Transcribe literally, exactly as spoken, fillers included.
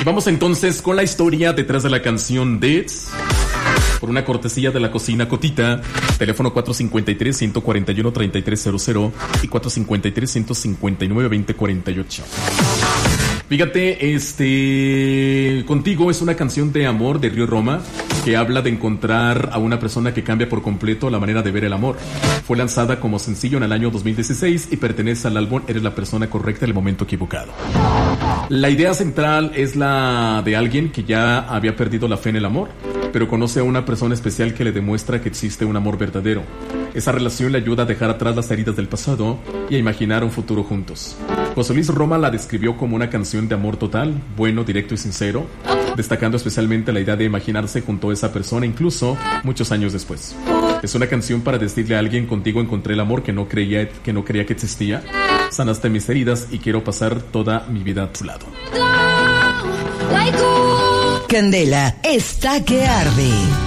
Y vamos entonces con la historia detrás de la canción Deeds. Por una cortesía de la cocina Cotita. Teléfono cuatro cinco tres, uno cuatro uno, tres tres cero cero y cuatro cinco tres, uno cinco nueve, dos cero cuatro ocho. Fíjate, este... Contigo es una canción de amor de Río Roma que habla de encontrar a una persona que cambia por completo la manera de ver el amor. Fue lanzada como sencillo en el año dos mil dieciséis y pertenece al álbum Eres la persona correcta en el momento equivocado. La idea central es la de alguien que ya había perdido la fe en el amor, pero conoce a una persona especial que le demuestra que existe un amor verdadero. Esa relación le ayuda a dejar atrás las heridas del pasado y a imaginar un futuro juntos. José Luis Roma la describió como una canción de amor total, bueno, directo y sincero, destacando especialmente la idea de imaginarse junto a esa persona incluso muchos años después. Es una canción para decirle a alguien: contigo encontré el amor que no creía que, no creía que existía, sanaste mis heridas y quiero pasar toda mi vida a tu lado. Candela está que arde.